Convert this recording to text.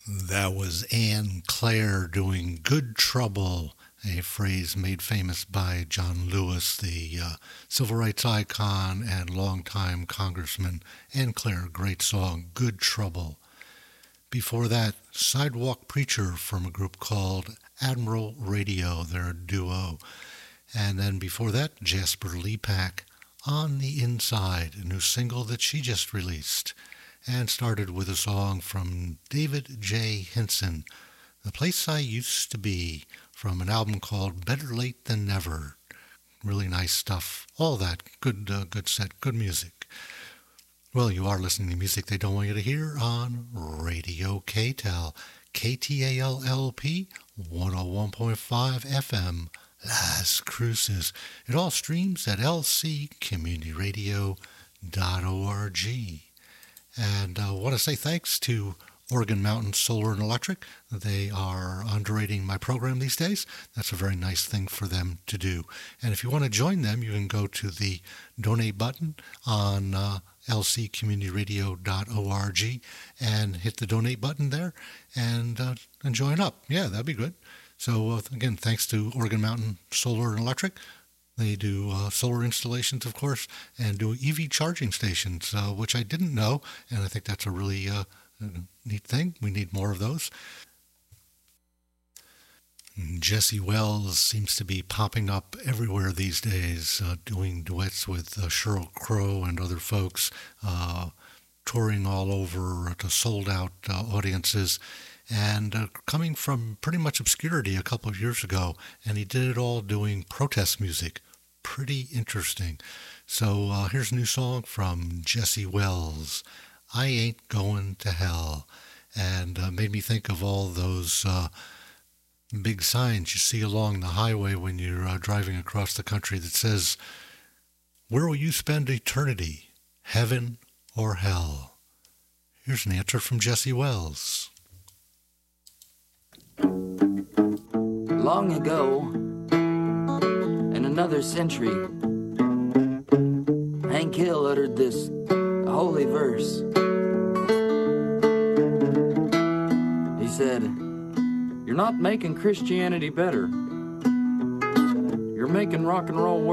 That was Anne Claire doing Good Trouble, a phrase made famous by John Lewis, the civil rights icon and longtime Congressman. Anne Claire, great song, Good Trouble. Before that, Sidewalk Preacher from a group called Admiral Radio, they're a duo. And then before that, Jasper Lepak, On the Inside, a new single that she just released. And started with a song from David J. Hinson, The Place I Used to Be, from an album called Better Late Than Never. Really nice stuff. All that. Good set. Good music. Well, you are listening to music they don't want you to hear on Radio KTAL. KTALLP 101.5 FM. Las Cruces. It all streams at lccommunityradio.org. And I want to say thanks to Oregon Mountain Solar and Electric. They are underwriting my program these days. That's a very nice thing for them to do. And if you want to join them, you can go to the donate button on lccommunityradio.org and hit the donate button there and join up. Yeah, that'd be good. So again, thanks to Oregon Mountain Solar and Electric. They do solar installations, of course, and do EV charging stations, which I didn't know, and I think that's a really neat thing. We need more of those. Jesse Wells seems to be popping up everywhere these days, doing duets with Sheryl Crow and other folks, touring all over to sold-out audiences, and coming from pretty much obscurity a couple of years ago, and he did it all doing protest music. Pretty interesting. So here's a new song from Jesse Wells, I Ain't Going to Hell, and made me think of all those big signs you see along the highway when you're driving across the country that says, where will you spend eternity, heaven or hell? Here's an answer from Jesse Wells. Long ago, in another century, Hank Hill uttered this holy verse. He said, "You're not making Christianity better. You're making rock and roll worse."